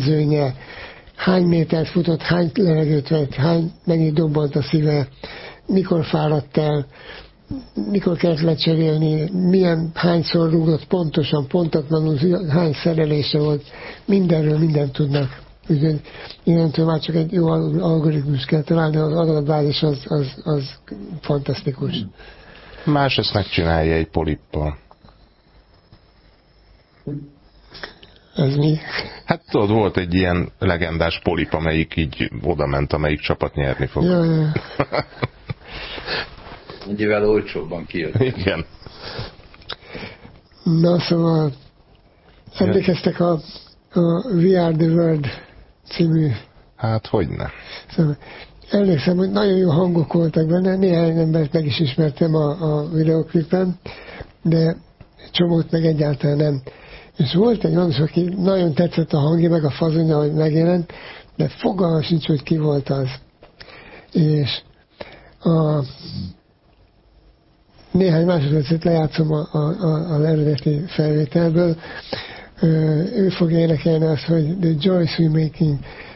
mezőnye, hány métert futott, hány levegőt vett, mennyit dobbant a szíve, mikor fáradt el, mikor kellett lecserélni, hányszor rúgott pontosan, pontatlanul, hány szerelése volt, mindenről mindent tudnak. Úgyhogy innentől már csak egy jó algoritmus kell találni, az adatbázis az fantasztikus. Más ezt megcsinálja egy polippal. Ez mi? Hát tudod, volt egy ilyen legendás polip, amelyik így odament, amelyik csapat nyerni fog. Ja. Egyével olcsóbban kijött. Igen. Na szóval emlékeztek a We Are the World című. Hát hogyne. Szóval emlékszem, hogy nagyon jó hangok voltak benne, néhány embert meg is ismertem a videóklipen, de csomót meg egyáltalán nem. És volt egy olyan, aki nagyon tetszett a hangja, meg a fazonja, hogy megjelent, de fogalmam sincs, hogy ki volt az. És néhány másodpercet lejátszom az eredeti felvételből. Ő fog énekelni azt, hogy The Joys We Making